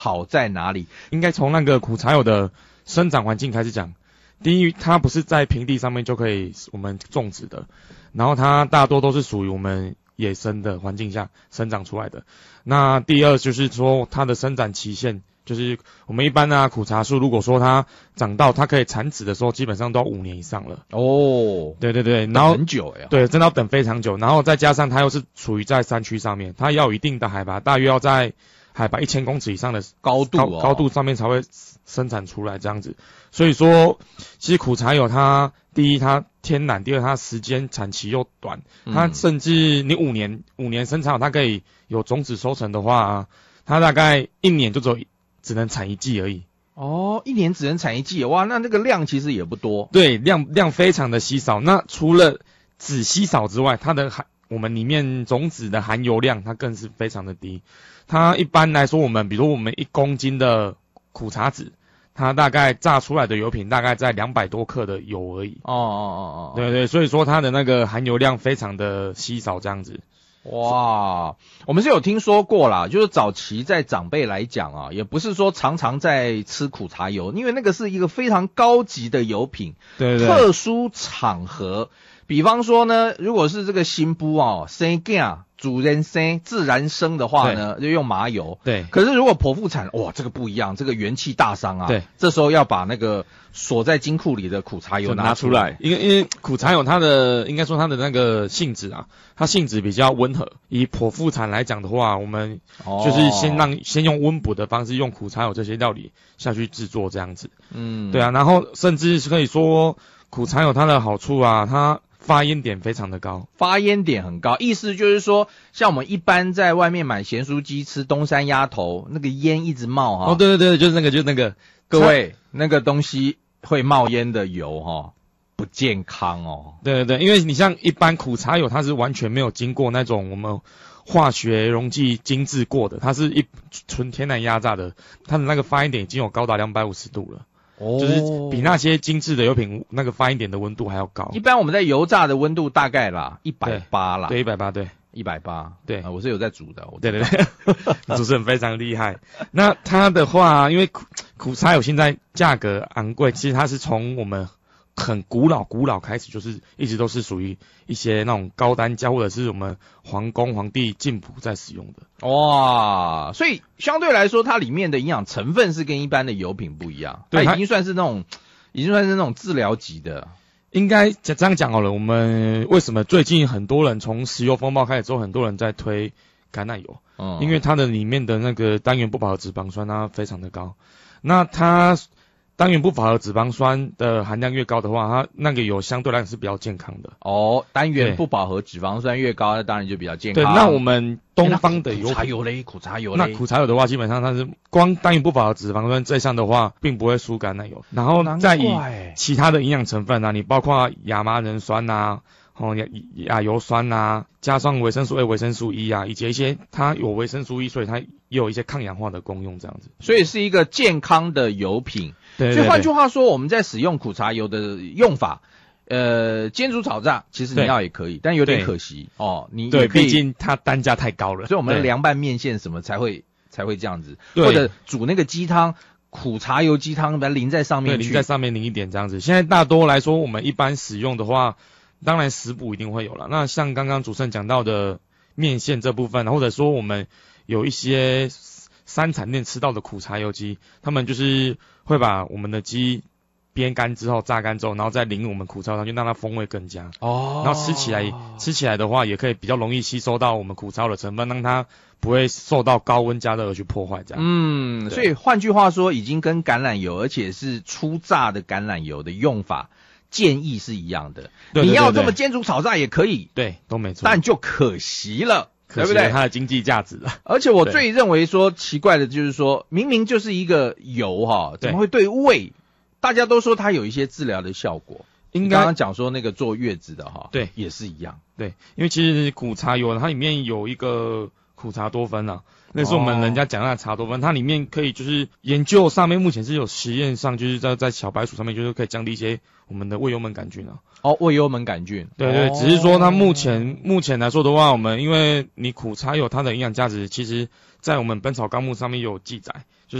好在哪里？ 应该从那个苦茶油的生长环境开始讲。第一，它不是在平地上面就可以我们种植的，然后它大多都是属于我们野生的环境下生长出来的。那第二就是说它的生长期限，就是我们一般啊苦茶树，如果说它长到它可以产籽的时候，基本上都要5年以上了。 哦， 对对对，然后很久哎。 对，真的要等非常久，然后再加上它又是处于在山区上面，它要有一定的海拔，大约要在海拔1000公尺以上的高度上面才会生产出来这样子。所以说，其实苦茶油它第一它天然，第二它时间产期又短，它甚至你5年生产好，它可以有种子收成的话，它大概1年就只能产1季而已。 哦，1年只能产1季，哇，那个量其实也不多。 对，量非常的稀少。那除了籽稀少之外，它的我们里面种子的含油量它更是非常的低。它一般来说，比如我们1公斤的苦茶籽，它大概榨出来的油品大概在200多克的油而已。对对，所以说它的那个含油量非常的稀少这样子。 哇，我们是有听说过啦，就是早期在长辈来讲啊，也不是说常常在吃苦茶油，因为那个是一个非常高级的油品， 对对， 特殊场合，比方说呢，如果是这个新妇生囝主人生自然生的话呢，就用麻油。 对。 可是如果剖腹产，哇，这个不一样，这个元气大伤啊。 对。 这时候要把那个锁在金库里的苦茶油拿出来。 因为苦茶油它的应该说它的那个性质啊，它性质比较温和。以剖腹产来讲的话，我们就是先用温补的方式，用苦茶油这些料理下去制作这样子。对啊，然后甚至可以说苦茶油它的好处啊，它发烟点非常的高， 发烟点很高，意思就是说，像我们一般在外面买咸酥鸡吃东山鸭头，那个烟一直冒哈。 对对对，就是那个， 各位，那个东西会冒烟的油不健康哦。 对对对，因为你像一般苦茶油，它是完全没有经过那种我们化学溶剂精制过的，它是纯天然压榨的，它的那个发烟点已经有高达250度了。就是比那些精致的油品那个发烟点的温度还要高。 一般我们在油炸的温度大概啦180啦。 对，180，对 ，180。 对， 我是有在煮的。 对对对，主持人非常厉害。那它的话，因为苦茶油现在价格昂贵，其实它是从我们很古老开始，就是一直都是属于一些那种高单价或者是我们皇宫皇帝进补在使用的。 哇，所以相对来说，它里面的营养成分是跟一般的油品不一样，它已经算是那种治疗级的。 应该这样讲好了，我们为什么最近很多人从石油风暴开始之后，很多人在推橄榄油？因为它的里面的那个单元不饱和脂肪酸它非常的高，那它单元不饱和脂肪酸的含量越高的话，它那个油相对来讲是比较健康的。 单元不饱和脂肪酸越高，那当然就比较健康。 对，那我们东方的油苦茶油嘞，苦茶油嘞。 那苦茶油的话，基本上它是光单元不饱和脂肪酸这项的话，并不会输橄榄油。然后再以其他的营养成分啊，你包括亚麻仁酸啊、亚油酸啊，加上维生素 A、维生素 E 啊，以及一些它有维生素 E， 所以它也有一些抗氧化的功用，这样子。 所以是一个健康的油品。 对， 所以换句话说，我们在使用苦茶油的用法，煎煮炒炸，其实你要也可以，但有点可惜你对，毕竟它单价太高了， 所以我们凉拌面线什么才会这样子，或者煮那个鸡汤，苦茶油鸡汤把它淋在上面去， 淋在上面淋一点这样子。现在大多来说，我们一般使用的话，当然食补一定会有了。那像刚刚主持人讲到的面线这部分，或者说我们有一些山产店吃到的苦茶油鸡，他们就是会把我们的鸡煸干之后、榨干之后，然后再淋我们苦茶油上去，让它风味更佳。然后吃起来的话，也可以比较容易吸收到我们苦茶油的成分，让它不会受到高温加热而去破坏这样。 所以换句话说，已经跟橄榄油，而且是初榨的橄榄油的用法建议是一样的。 对， 你要这么煎煮炒炸也可以， 对，都没错。 但就可惜了。对不对？ 它的经济价值了。 而且我最认为说奇怪的就是说，明明就是一个油怎么会对胃？大家都说它有一些治疗的效果。刚刚讲说那个坐月子的对， 也是一样。 对，因为其实苦茶油它里面有一个苦茶多酚啊，那是我们人家讲的茶多酚，它里面可以就是研究上面目前是有实验上，就是在小白鼠上面就是可以降低一些我们的胃幽门杆菌啊。 胃幽门杆菌。 对对，只是说它目前来说的话，我们因为你苦茶油它的营养价值，其实在我们本草纲目上面有记载，